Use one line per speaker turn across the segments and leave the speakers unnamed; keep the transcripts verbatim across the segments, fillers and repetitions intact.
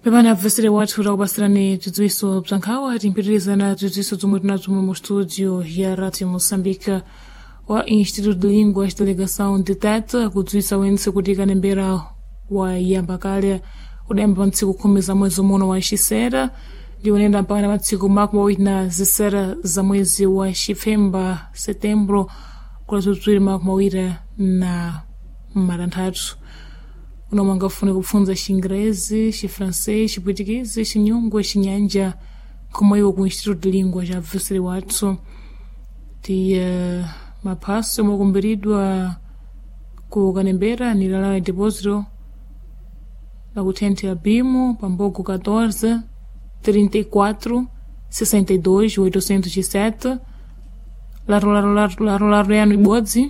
Pepana bvesere wathu rakupasirani bzidziwiso bza nkhawa timpitirizana bzidziwiso bzomwe tinazo mu studio ya Radio Moçambique wa Instituto de Línguas Delegação de Tete akudziwisa wense kuti kanembera wa yamba kale udayamba pa ntsiku khumi za mwezi umono wa xisera ndi unenda mpaka na matsiku makumi awiri na zisera za mwezi wa xifemba setembro kula zobzwiri makumi awiri na matanthatu uno mwangafune kupfunza xingrezi, xifrancês, xipwitikizi, xinyungwe, xinyanja como iwo ku Instituto de Línguas ja bvesere wathu ti uh, maphaso yomwe akumbiridwa ku kanembera ni lala depósito la kutente ya bimo pambogo quatorze trinta e quatro sessenta e dois oitocentos e sete laro laro laro laro laro yanu ibodzi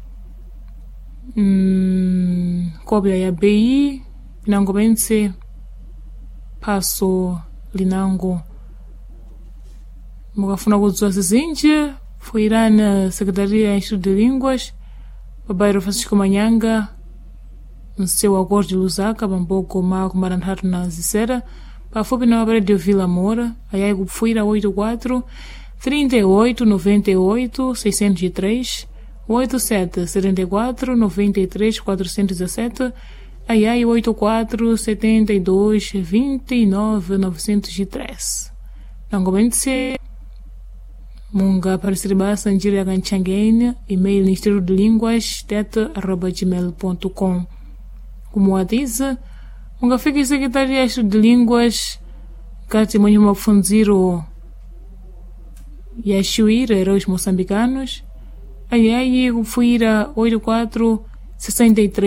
mm, kopya ya B I linango pense paso linango mukafuna kudziwa zizinji fuirana Secretaria ya Instituto de Línguas pabairo Francisco Manyanga mseu wa Cor de Lusaka pambogo mako maranthatu na zisera pafupi na maparede Vila Moura ayayi kupfuira oito quatro trinta e oito noventa e oito seiscentos e três oito sete setenta e quatro noventa e três quatrocentos e dezessete ayayi oito quatro setenta e dois vinte e nove novecentos e três nangomente munga aparecer basa njira ya kanchangeni email Instituto de Línguas tete arroba gmail ponto com como atiza munga fica secretaria ya Instituto de Línguas kati mwenye mafunziro ya shuira heróis moçambicanos ayayi kufuira oito quatro sessenta e três